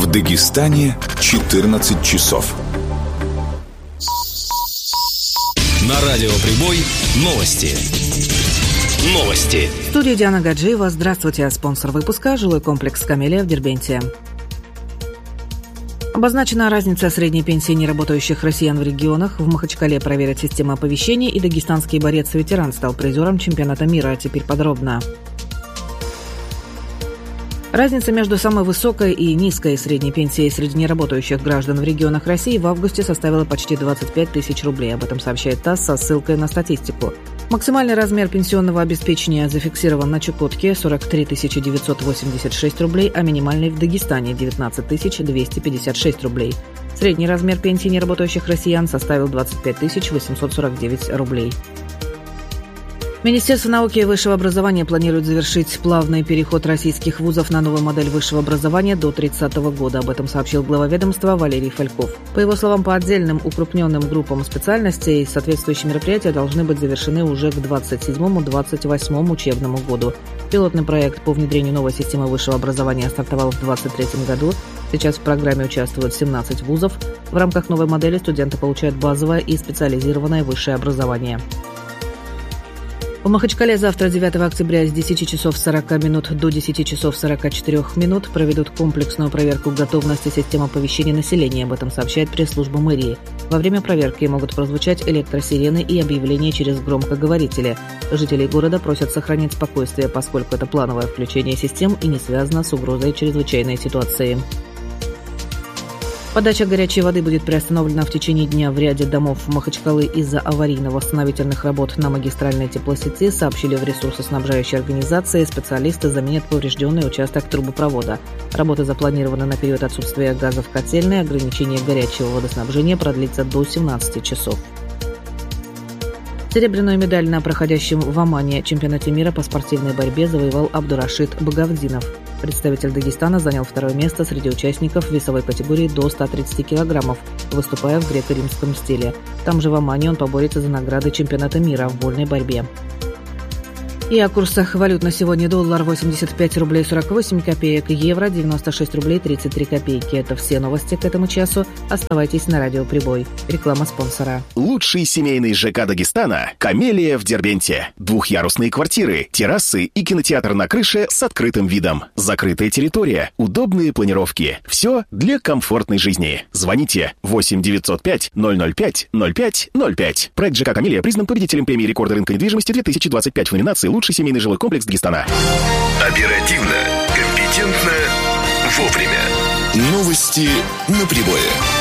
В Дагестане 14 часов. На радио «Прибой» новости. В студии Диана Гаджиева. Здравствуйте. Спонсор выпуска – жилой комплекс «Камелия» в Дербенте. Обозначена разница средней пенсии неработающих россиян в регионах. В Махачкале проверят систему оповещения, и дагестанский борец-ветеран стал призером чемпионата мира. Теперь подробно. Разница между самой высокой и низкой средней пенсией среди неработающих граждан в регионах России в августе составила почти 25 тысяч рублей. Об этом сообщает ТАСС со ссылкой на статистику. Максимальный размер пенсионного обеспечения зафиксирован на Чукотке – 43 986 рублей, а минимальный в Дагестане – 19 256 рублей. Средний размер пенсии неработающих россиян составил 25 849 рублей. Министерство науки и высшего образования планирует завершить плавный переход российских вузов на новую модель высшего образования до 2030 года. Об этом сообщил глава ведомства Валерий Фальков. По его словам, по отдельным укрупненным группам специальностей соответствующие мероприятия должны быть завершены уже к 27-28 учебному году. Пилотный проект по внедрению новой системы высшего образования стартовал в 2023 году. Сейчас в программе участвуют 17 вузов. В рамках новой модели студенты получают базовое и специализированное высшее образование. В Махачкале завтра, 9 октября, с 10 часов 40 минут до 10 часов 44 минут проведут комплексную проверку готовности систем оповещения населения. Об этом сообщает пресс-служба мэрии. Во время проверки могут прозвучать электросирены и объявления через громкоговорители. Жителей города просят сохранить спокойствие, поскольку это плановое включение систем и не связано с угрозой чрезвычайной ситуации. Подача горячей воды будет приостановлена в течение дня в ряде домов Махачкалы из-за аварийно-восстановительных работ на магистральной теплосети, сообщили в ресурсоснабжающей организации. Специалисты заменят поврежденный участок трубопровода. Работы запланированы на период отсутствия газа в котельной. Ограничение горячего водоснабжения продлится до 17 часов. Серебряную медаль на проходящем в Омане чемпионате мира по спортивной борьбе завоевал Абдурашид Багавдинов. Представитель Дагестана занял второе место среди участников весовой категории до 130 килограммов, выступая в греко-римском стиле. Там же в Омане он поборется за награды чемпионата мира в вольной борьбе. И о курсах валют на сегодня: доллар 85 рублей 48 копеек, евро 96 рублей 33 копейки. Это все новости к этому часу. Оставайтесь на радио «Прибой». Реклама спонсора. Лучший семейный ЖК Дагестана – «Камелия» в Дербенте. Двухъярусные квартиры, террасы и кинотеатр на крыше с открытым видом. Закрытая территория, удобные планировки. Все для комфортной жизни. Звоните 8 905 005 05 05. Проект ЖК «Камелия» признан победителем премии рекорда рынка недвижимости 2025 в номинации «Лучший семейный жилой комплекс Дагестана». Оперативно, компетентно, вовремя. Новости на Прибое.